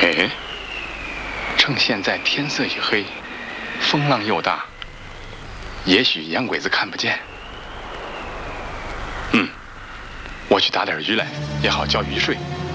哎，趁现在天色已黑，风浪又大，也许洋鬼子看不见。我去打点鱼来，也好交鱼税。